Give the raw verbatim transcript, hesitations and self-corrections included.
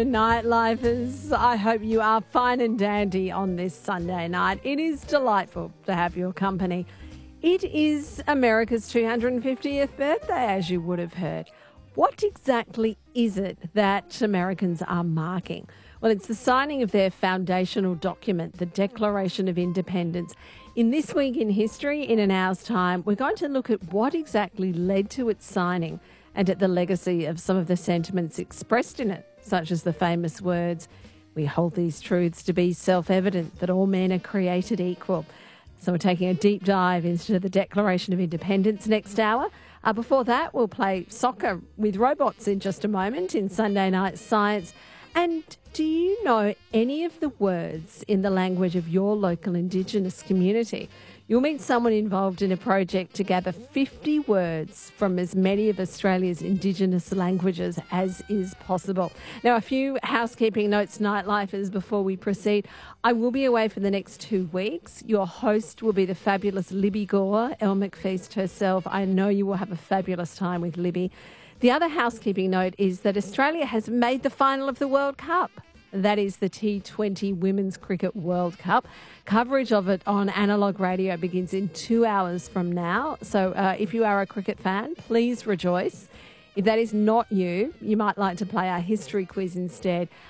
afternoon, Nightlifers. I hope you are fine and dandy on this Sunday night. It is delightful to have your company. It is America's two hundred fiftieth birthday, as you would have heard. What exactly is it that Americans are marking? Well, it's the signing of their foundational document, the Declaration of Independence. In This Week in History, in an hour's time, we're going to look at what exactly led to its signing and at the legacy of some of the sentiments expressed in it, such as the famous words, "We hold these truths to be self-evident, that all men are created equal." So we're taking a deep dive into the Declaration of Independence next hour. Uh, before that, we'll play soccer with robots in just a moment in Sunday Night Science. And do you know any of the words in the language of your local Indigenous community? You'll meet someone involved in a project to gather fifty words from as many of Australia's Indigenous languages as is possible. Now, a few housekeeping notes, Nightlifers, before we proceed. I will be away for the next two weeks. Your host will be the fabulous Libby Gore, Elle McFeast herself. I know you will have a fabulous time with Libby. The other housekeeping note is that Australia has made the final of the World Cup. That is the T twenty Women's Cricket World Cup. Coverage of it on Analog Radio begins in two hours from now. So uh, if you are a cricket fan, please rejoice. If that is not you, you might like to play our history quiz instead.